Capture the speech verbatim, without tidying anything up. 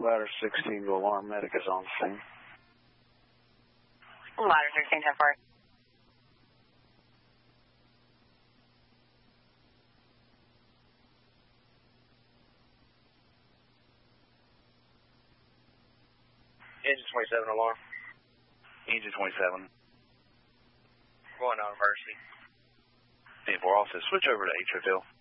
Ladder sixteen to alarm. Medic is on scene. Ladder sixteen, ten four. Engine twenty-seven alarm. Engine twenty-seven. Going on emergency. ten four officer, switch over to H O T L.